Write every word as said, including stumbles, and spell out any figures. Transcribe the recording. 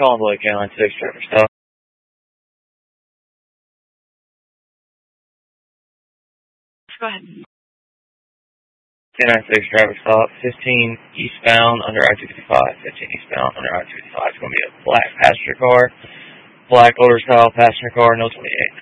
Calling Blake, K nine six, driver stop. Go ahead. K nine six, driver stop. fifteen eastbound under I two fifty-five. fifteen eastbound under I two fifty-five. It's going to be a black passenger car. Black older style passenger car, no twenty-eight.